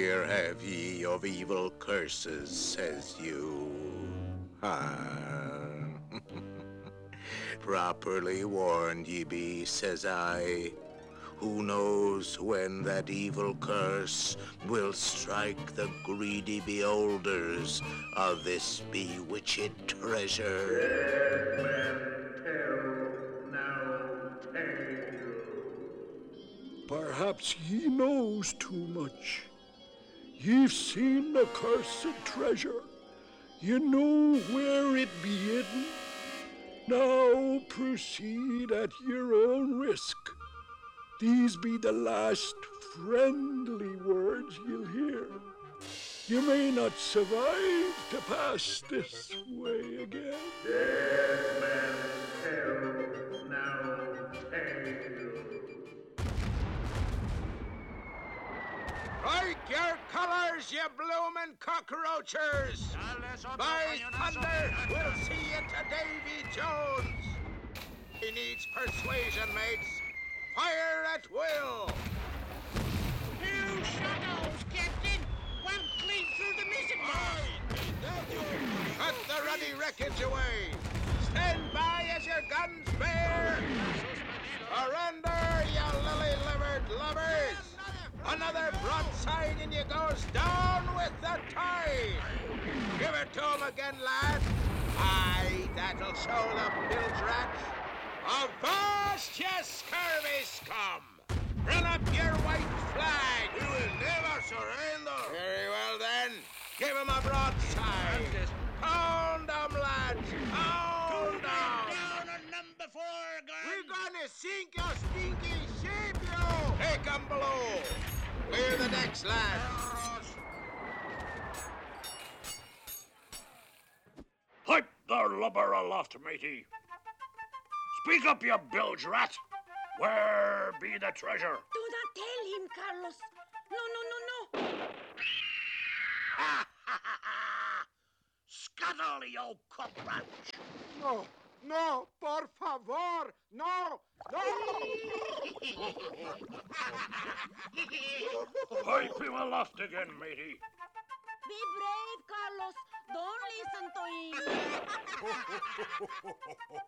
Here have ye of evil curses, says you. Properly warned ye be, says I. Who knows when that evil curse will strike the greedy beholders of this bewitched treasure? Dead men tell no tale. Perhaps ye knows too much. Ye've seen the cursed treasure. You know where it be hidden. Now proceed at your own risk. These be the last friendly words you'll hear. You may not survive to pass this way again. Dead men tell no tale. Strike your colors, you bloomin' cockroachers! By thunder, we'll see you to Davy Jones! He needs persuasion, mates. Fire at will! Two shadows, Captain! One clean through the mizzen mast! Cut the ruddy wreckage away! Stand by as your guns bear! Surrender, you lily-livered lovers! Another broadside and you goes down with the tide! Give it to 'em again, lad! Aye, that'll show the bilge rats! Avast, ye scurvy scum! Run up your white flag! We will never surrender! Very well, then. Give 'em a broadside! Pound 'em, lads! Pound 'em! Down on number 4, gun! We're gonna sink your stinky ship, you! Take 'em below! Clear the decks, lads! Pipe the lubber aloft, matey. Speak up, you bilge rat. Where be the treasure? Do not tell him, Carlos. No. Scuttle, you cockroach. No, por favor, no! Pipe him aloft again, matey. Be brave, Carlos. Don't listen to him.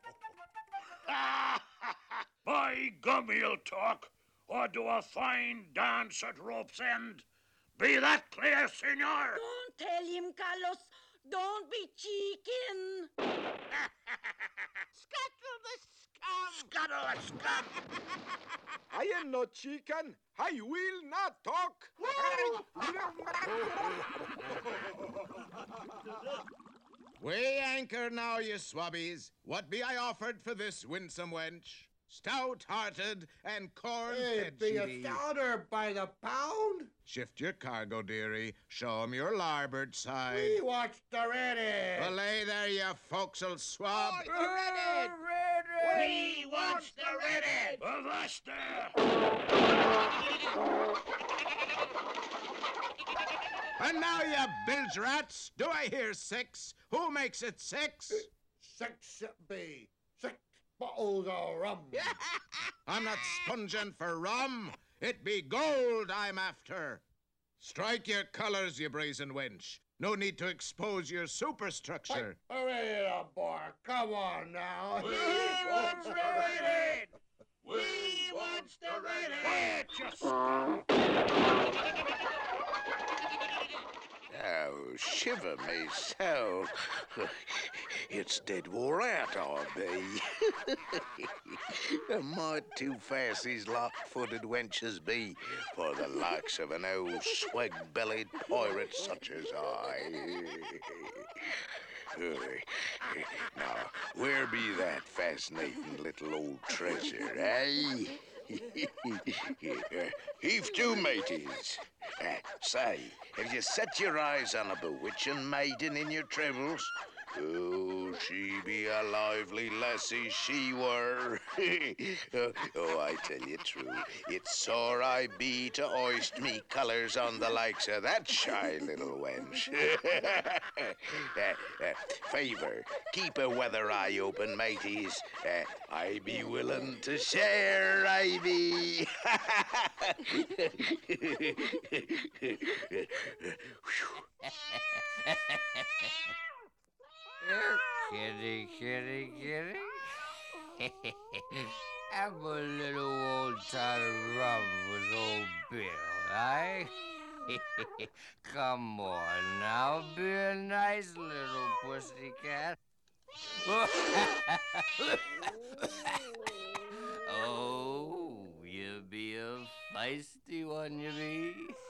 By gum, he'll talk, or do a fine dance at rope's end. Be that clear, senor? Don't tell him, Carlos. Don't be chicken. Scuttle the scum! Scuttle the scum. I am no chicken. I will not talk. Weigh anchor now, you swabbies. What be I offered for this winsome wench? Stout-hearted and corn-fed Be she a be. stouter by the pound. Shift your cargo, dearie. Show 'em your larboard side. We watch the ready. Belay there, you forecastle swab. We watch the Reddit! Avast there. And now, you bilge rats, do I hear 6? Who makes it 6? 6 it be. 6 bottles of rum. I'm not sponging for rum. It be gold I'm after. Strike your colors, you brazen wench. No need to expose your superstructure. Hurry up, boy. Come on now. We watch the Reddit! We watch the Reddit! Oh, shiver me soul. It's dead wore out, I be. A mite too fast these lock-footed wenches be for the likes of an old swag-bellied pirate such as I. Now, where be that fascinating little old treasure, eh? Heave to, mateys. Say, have you set your eyes on a bewitching maiden in your travels? Oh, she be a lively lassie, she were. Oh, I tell you true, it's sore I be to hoist me colours on the likes of that shy little wench. Favour, keep a weather eye open, mateys. I be willing to share, I be. Kitty, kitty, kitty. Have a little old tot of rum with old Bill, eh? Come on now, be a nice little pussycat. Oh, you be a feisty one, you be.